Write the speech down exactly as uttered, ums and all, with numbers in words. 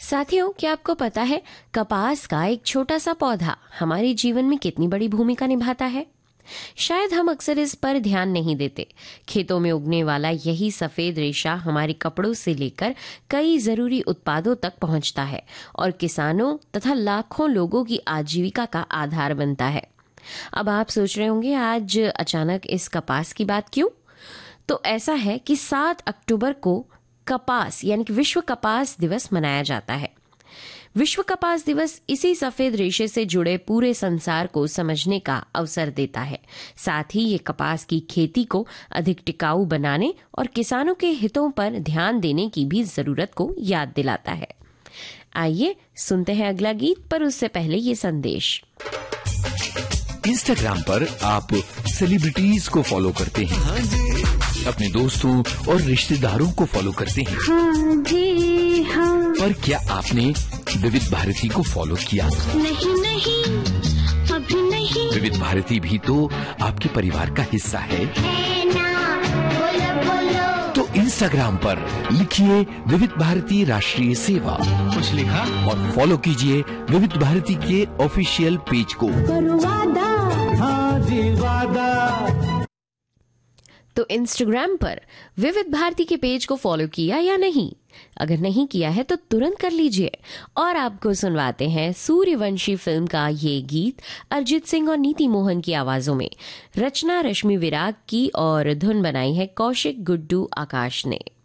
साथियों, क्या आपको पता है कपास का एक छोटा सा पौधा हमारे जीवन में कितनी बड़ी भूमिका निभाता है? शायद हम अक्सर इस पर ध्यान नहीं देते। खेतों में उगने वाला यही सफेद रेशा हमारे कपड़ों से लेकर कई जरूरी उत्पादों तक पहुंचता है और किसानों तथा लाखों लोगों की आजीविका का आधार बनता है। अब आप सोच रहे होंगे आज अचानक इस कपास की बात क्यों? तो ऐसा है कि सात अक्टूबर को कपास यानी कि विश्व कपास दिवस मनाया जाता है। विश्व कपास दिवस इसी सफेद रेशे से जुड़े पूरे संसार को समझने का अवसर देता है। साथ ही ये कपास की खेती को अधिक टिकाऊ बनाने और किसानों के हितों पर ध्यान देने की भी जरूरत को याद दिलाता है। आइए सुनते हैं अगला गीत, पर उससे पहले ये संदेश। इंस्टाग्राम पर आप सेलिब्रिटीज को फॉलो करते हैं, हाँ जी। अपने दोस्तों और रिश्तेदारों को फॉलो करते हैं, हाँ जी, हाँ। पर क्या आपने विविध भारती को फॉलो किया? नहीं नहीं, अभी नहीं। विविध भारती भी तो आपके परिवार का हिस्सा है, है ना? बोलो बोलो। तो इंस्टाग्राम पर लिखिए विविध भारती राष्ट्रीय सेवा, कुछ लिखा और फॉलो कीजिए विविध भारती के ऑफिशियल पेज को। करो वादा, हाँ जी वादा। तो इंस्टाग्राम पर विविध भारती के पेज को फॉलो किया या नहीं? अगर नहीं किया है तो तुरंत कर लीजिए। और आपको सुनवाते हैं सूर्यवंशी फिल्म का ये गीत अरिजीत सिंह और नीति मोहन की आवाजों में। रचना रश्मि विराग की और धुन बनाई है कौशिक गुड्डू आकाश ने।